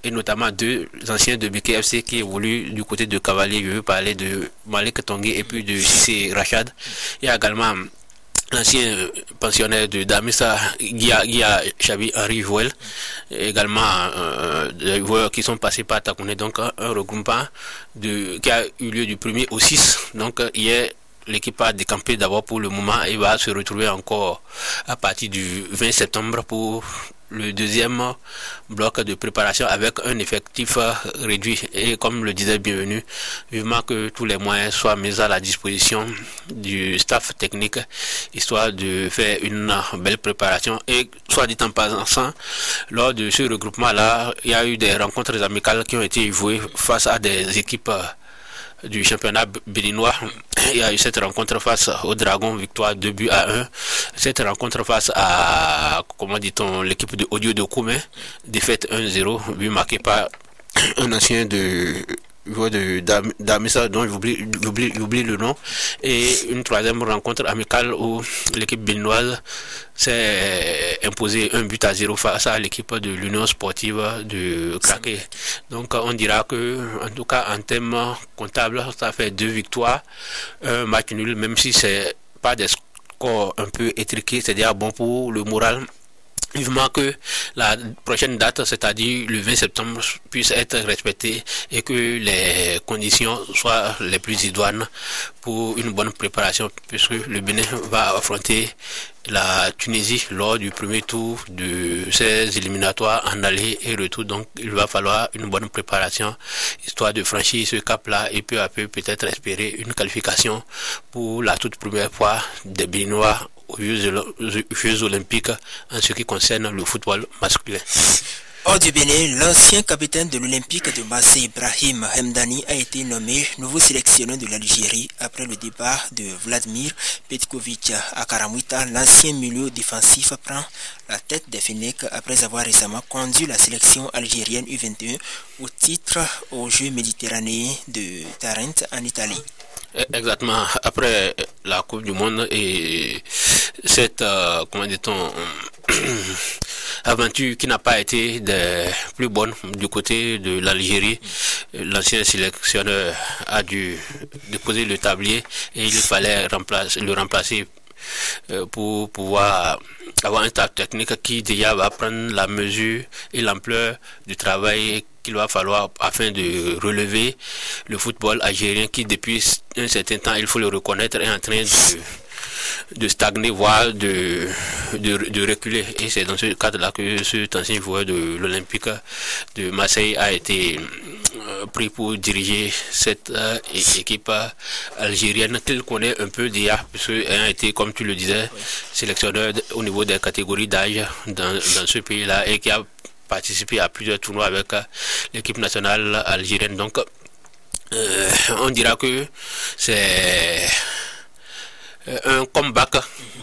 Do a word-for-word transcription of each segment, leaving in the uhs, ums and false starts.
et notamment deux anciens de B K F C qui évoluent du côté de Cavalier. Je veux parler de Malik Tongué et puis de Cissé Rachad. Il y a également l'ancien pensionnaire de Damissa, Guia, Guia Chabi Henri Jouel, également euh, des joueurs qui sont passés par Takouné, donc un, un regroupement de, qui a eu lieu du premier au six. Donc hier, l'équipe a décampé d'abord pour le moment et va se retrouver encore à partir du vingt septembre pour le deuxième bloc de préparation avec un effectif réduit. Et comme le disait Bienvenu, vivement que tous les moyens soient mis à la disposition du staff technique, histoire de faire une belle préparation. Et soit dit en passant, lors de ce regroupement-là, il y a eu des rencontres amicales qui ont été jouées face à des équipes du championnat béninois. Il y a eu cette rencontre face au Dragon, victoire deux buts à un. Cette rencontre face à, comment dit-on, l'équipe de Audio de Koumé, défaite un zéro, but marqué par un ancien de joueur de Damissa, dont j'oublie, j'oublie, j'oublie le nom, et une troisième rencontre amicale où l'équipe béninoise s'est imposée un but à zéro face à l'équipe de l'Union sportive de Craquet. Donc on dira que, en tout cas en termes comptables, ça fait deux victoires, un match nul, même si c'est pas des scores un peu étriqués, c'est déjà bon pour le moral. Vivement que la prochaine date, c'est-à-dire le vingt septembre, puisse être respectée et que les conditions soient les plus idoines pour une bonne préparation, puisque le Bénin va affronter la Tunisie lors du premier tour de ces éliminatoires en aller et retour. Donc il va falloir une bonne préparation, histoire de franchir ce cap-là et peu à peu peut-être espérer une qualification pour la toute première fois des Béninois aux Jeux olympiques en ce qui concerne le football masculin. Hors du Bénin, l'ancien capitaine de l'Olympique de Marseille, Ibrahim Hemdani, a été nommé nouveau sélectionneur de l'Algérie après le départ de Vladimir Petkovic à Karamouita. L'ancien milieu défensif prend la tête des Fennecs après avoir récemment conduit la sélection algérienne U vingt et un au titre aux Jeux méditerranéens de Tarente en Italie. Exactement, après la Coupe du Monde et cette, euh, comment dit-on, aventure qui n'a pas été des plus bonnes du côté de l'Algérie, l'ancien sélectionneur a dû déposer le tablier et il fallait remplacer, le remplacer pour pouvoir avoir un staff technique qui déjà va prendre la mesure et l'ampleur du travail qu'il va falloir afin de relever le football algérien qui depuis un certain temps, il faut le reconnaître, est en train de de stagner, voire de, de, de reculer. Et c'est dans ce cadre-là que cet ancien joueur de l'Olympique de Marseille a été euh, pris pour diriger cette euh, équipe algérienne qu'il connaît un peu déjà, puisqu'il a été, comme tu le disais, sélectionneur au niveau des catégories d'âge dans, dans ce pays-là et qui a participé à plusieurs tournois avec l'équipe nationale algérienne. Donc, euh, on dira que c'est un comeback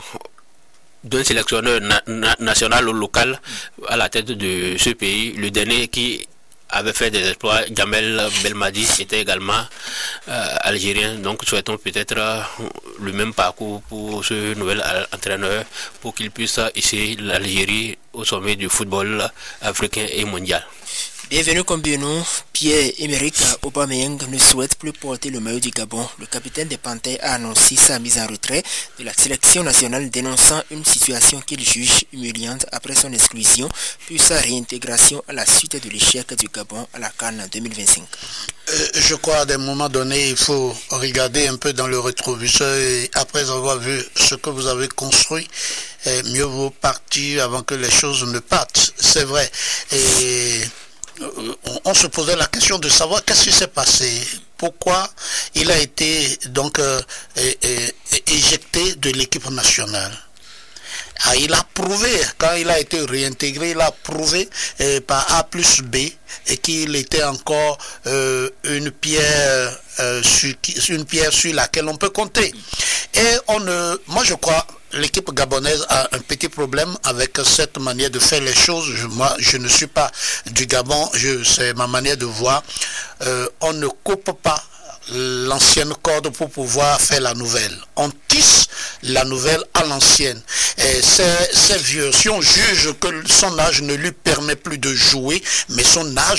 d'un sélectionneur na na national ou local à la tête de ce pays. Le dernier qui avait fait des exploits, Jamel Belmadi, était également euh, algérien. Donc souhaitons peut-être euh, le même parcours pour ce nouvel entraîneur pour qu'il puisse hisser l'Algérie au sommet du football africain et mondial. Bienvenue comme nous, Pierre-Emerick Aubameyang ne souhaite plus porter le maillot du Gabon. Le capitaine des Panthères a annoncé sa mise en retrait de la sélection nationale, dénonçant une situation qu'il juge humiliante après son exclusion puis sa réintégration à la suite de l'échec du Gabon à la CAN deux mille vingt-cinq. Euh, je crois à des moments donnés, il faut regarder un peu dans le rétroviseur et après avoir vu ce que vous avez construit, eh, mieux vaut partir avant que les choses ne partent. C'est vrai. Et on se posait la question de savoir qu'est-ce qui s'est passé, pourquoi il a été donc euh, é, é, éjecté de l'équipe nationale. Ah, il a prouvé, quand il a été réintégré, il a prouvé euh, par A plus B et qu'il était encore euh, une pierre euh, sur, une pierre sur laquelle on peut compter. Et on ne, moi je crois, l'équipe gabonaise a un petit problème avec cette manière de faire les choses. Je, moi, je ne suis pas du Gabon, c'est ma manière de voir. Euh, on ne coupe pas l'ancienne corde pour pouvoir faire la nouvelle. On tisse la nouvelle à l'ancienne. Et c'est vieux. Si on juge que son âge ne lui permet plus de jouer, mais son âge